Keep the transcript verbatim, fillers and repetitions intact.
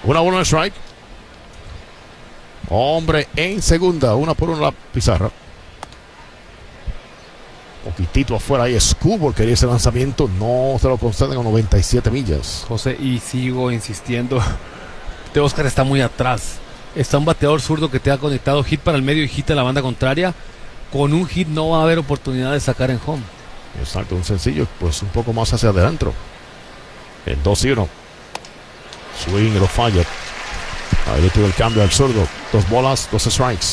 Una bola en strike. Hombre en segunda. Una por una la pizarra. Poquitito afuera ahí. Scooble quería ese lanzamiento. No se lo conceden a noventa y siete millas. José, y sigo insistiendo. Teóscar está muy atrás. Está un bateador zurdo que te ha conectado hit para el medio y hit a la banda contraria. Con un hit no va a haber oportunidad de sacar en home. Exacto, un sencillo, pues un poco más hacia adentro. En dos y uno. Swing y lo falla. Ahí le tuvo el cambio al zurdo. Dos bolas, dos strikes.